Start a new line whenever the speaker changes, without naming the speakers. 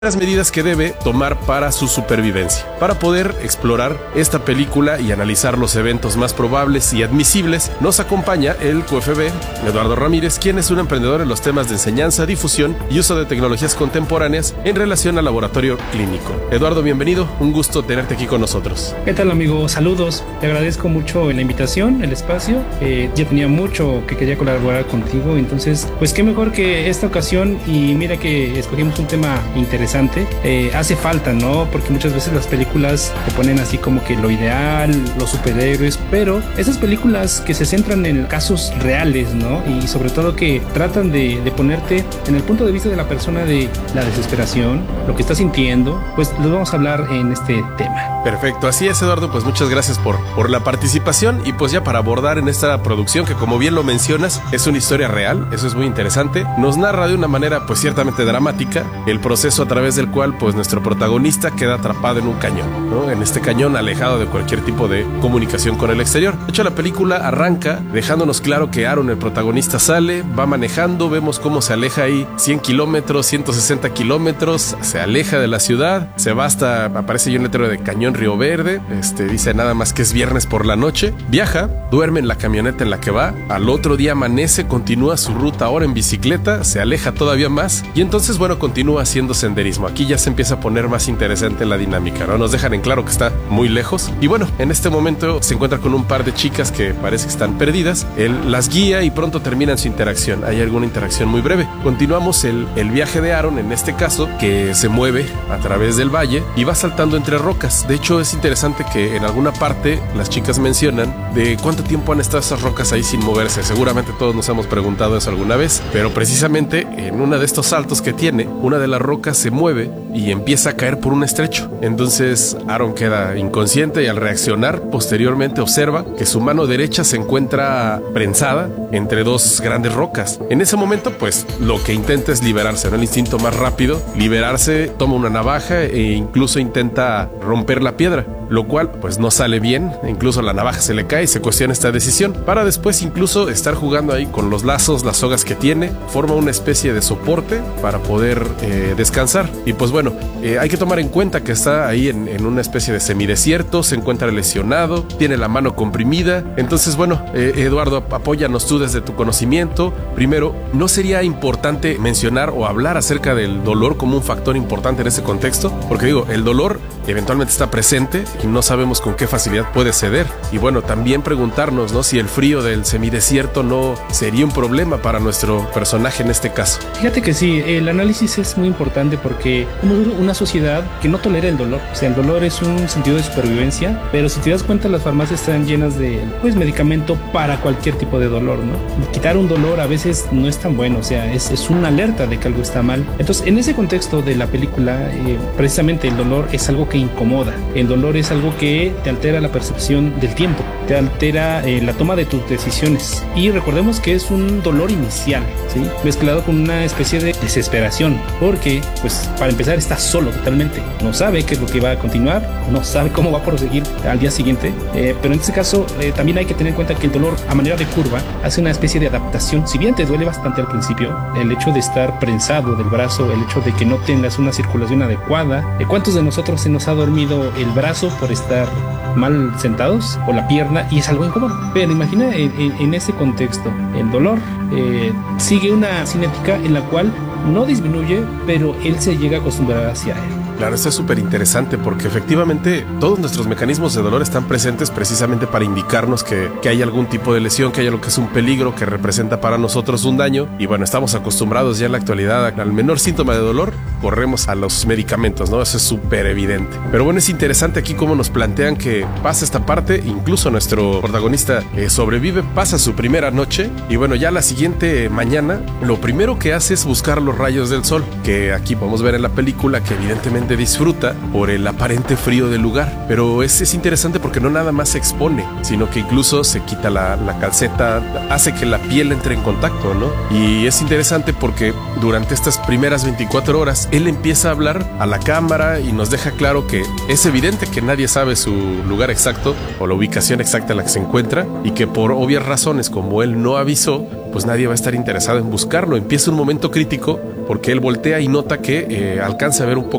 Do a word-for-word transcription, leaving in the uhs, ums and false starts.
las medidas que debe tomar para su supervivencia. Para poder explorar esta película y analizar los eventos más probables y admisibles, nos acompaña el Q F B, Eduardo Ramírez, quien es un emprendedor en los temas de enseñanza, difusión y uso de tecnologías contemporáneas en relación al laboratorio clínico. Eduardo, bienvenido, un gusto tenerte aquí con nosotros.
¿Qué tal, amigo? Saludos, te agradezco mucho la invitación, el espacio, eh, ya tenía mucho que quería colaborar contigo, entonces, pues qué mejor que esta ocasión, y mira que escogimos un tema interesante. Eh, hace falta, ¿no? Porque muchas veces las películas te ponen así como que lo ideal, los superhéroes, pero esas películas que se centran en casos reales, ¿no? Y sobre todo que tratan de, de ponerte en el punto de vista de la persona, de la desesperación, lo que está sintiendo, pues los vamos a hablar en este tema.
Perfecto, así es, Eduardo, pues muchas gracias por, por la participación, y pues ya para abordar en esta producción, que como bien lo mencionas, es una historia real, eso es muy interesante, nos narra de una manera pues ciertamente dramática el proceso a través del cual pues nuestro protagonista queda atrapado en un cañón, ¿no? En este cañón, alejado de cualquier tipo de comunicación con el exterior. De hecho, la película arranca dejándonos claro que Aaron, el protagonista, sale, va manejando, vemos cómo se aleja ahí cien kilómetros, ciento sesenta kilómetros, se aleja de la ciudad, se va hasta, aparece ahí un letrero de Cañón Río Verde, este, dice nada más que es viernes por la noche, viaja, duerme en la camioneta en la que va, al otro día amanece, continúa su ruta ahora en bicicleta, se aleja todavía más, y entonces, bueno, continúa haciendo senderismo. Aquí ya se empieza a poner más interesante la dinámica, ¿no? Nos dejan en claro que está muy lejos, y bueno, en este momento se encuentra con un par de chicas que parece que están perdidas, él las guía y pronto terminan su interacción, hay alguna interacción muy breve. Continuamos el, el viaje de Aaron, en este caso, que se mueve a través del valle y va saltando entre rocas. De hecho, es interesante que en alguna parte las chicas mencionan de cuánto tiempo han estado esas rocas ahí sin moverse. Seguramente todos nos hemos preguntado eso alguna vez, pero precisamente en uno de estos saltos que tiene, una de las rocas se mueve y empieza a caer por un estrecho. Entonces Aaron queda inconsciente y al reaccionar posteriormente observa que su mano derecha se encuentra prensada entre dos grandes rocas. En ese momento pues lo que intenta es liberarse, ¿no? El instinto más rápido, liberarse, toma una navaja e incluso intenta romper la piedra, lo cual pues no sale bien, incluso la navaja se le cae y se cuestiona esta decisión, para después incluso estar jugando ahí con los lazos, las sogas que tiene, forma una especie de soporte para poder eh, descansar. Y pues bueno, eh, hay que tomar en cuenta que está ahí en, en una especie de semidesierto, se encuentra lesionado, tiene la mano comprimida. Entonces bueno, eh, Eduardo, apóyanos tú desde tu conocimiento. Primero, ¿no sería importante mencionar o hablar acerca del dolor como un factor importante en ese contexto? Porque digo, el dolor eventualmente está presente y no sabemos con qué facilidad puede ceder. Y bueno, también preguntarnos, ¿no?, si el frío del semidesierto no sería un problema para nuestro personaje en este caso.
Fíjate que sí, el análisis es muy importante porque somos una sociedad que no tolera el dolor. O sea, el dolor es un sentido de supervivencia, pero si te das cuenta, las farmacias están llenas de pues medicamento para cualquier tipo de dolor, ¿no? Quitar un dolor a veces no es tan bueno, o sea, es, es una alerta de que algo está mal. Entonces, en ese contexto de la película, eh, precisamente el dolor es algo que incomoda. El dolor es algo que te altera la percepción del tiempo, te altera eh, la toma de tus decisiones. Y recordemos que es un dolor inicial, ¿sí?, mezclado con una especie de desesperación, porque, pues, para empezar, está solo totalmente. No sabe qué es lo que va a continuar, no sabe cómo va a proseguir al día siguiente. Eh, pero en este caso, eh, también hay que tener en cuenta que el dolor, a manera de curva, hace una especie de adaptación. Si bien te duele bastante al principio, el hecho de estar prensado del brazo, el hecho de que no tengas una circulación adecuada. ¿De cuántos de nosotros se nos ha dormido el brazo por estar mal sentados, o la pierna, y es algo incómodo? Pero imagina en, en, en ese contexto, el dolor eh, sigue una cinética en la cual no disminuye, pero él se llega a acostumbrar hacia él.
Claro, esto es súper interesante porque efectivamente todos nuestros mecanismos de dolor están presentes precisamente para indicarnos que, que hay algún tipo de lesión, que hay algo que es un peligro, que representa para nosotros un daño. Y bueno, estamos acostumbrados ya en la actualidad, al menor síntoma de dolor, corremos a los medicamentos, ¿no? Eso es súper evidente. Pero bueno, es interesante aquí cómo nos plantean que pasa esta parte, incluso nuestro protagonista eh, sobrevive, pasa su primera noche, y bueno, ya la siguiente mañana, lo primero que hace es buscar los rayos del sol, que aquí podemos ver en la película que evidentemente disfruta por el aparente frío del lugar. Pero es, es interesante porque no nada más se expone, sino que incluso se quita la, la calceta, hace que la piel entre en contacto, ¿no? Y es interesante porque durante estas primeras veinticuatro horas él empieza a hablar a la cámara y nos deja claro que es evidente que nadie sabe su lugar exacto o la ubicación exacta en la que se encuentra, y que por obvias razones, como él no avisó, pues nadie va a estar interesado en buscarlo. Empieza un momento crítico porque él voltea y nota que eh, alcanza a ver un poco